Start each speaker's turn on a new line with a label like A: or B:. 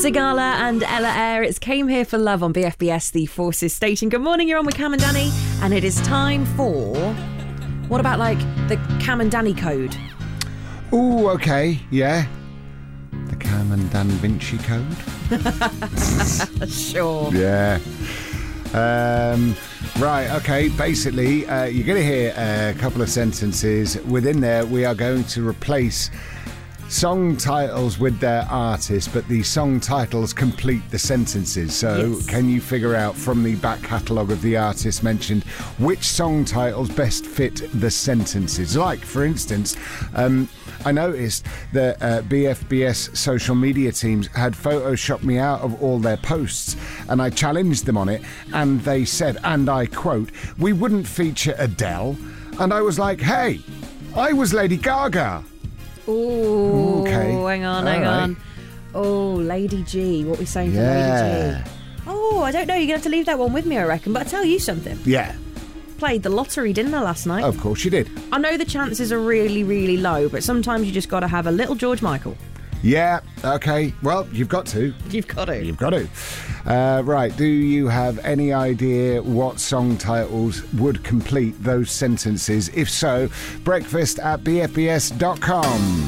A: Sigala and Ella Eyre. It's Came Here for Love on BFBS, the Forces station. Good morning, you're on with Cam and Danny, and it is time for... What about, like, the Cam and Danny code?
B: Ooh, okay, yeah. The Cam and Dan Vinci code?
A: Sure.
B: Yeah. Right, okay, basically, you're going to hear a couple of sentences. Within there, we are going to replace song titles with their artists, but the song titles complete the sentences. So
A: Yes.
B: Can you figure out from the back catalogue of the artists mentioned which song titles best fit the sentences? Like, for instance, I noticed that BFBS social media teams had photoshopped me out of all their posts, and I challenged them on it, and they said, and I quote, "We wouldn't feature Adele." And I was like, hey, I was Lady Gaga.
A: Ooh,
B: Okay.
A: hang on. Oh, Lady G. What are we saying for
B: Yeah.
A: Lady G? Oh, I don't know. You're going to have to leave that one with me, I reckon. But I'll tell you something.
B: Yeah,
A: Played the lottery, didn't I, last night?
B: of course you did.
A: I know the chances are really, really low, but sometimes you just got to have a little George Michael.
B: Yeah, okay. Well, you've got to.
A: You've got to.
B: You've got to. Right, do you have any idea what song titles would complete those sentences? If so, breakfast@bfbs.com.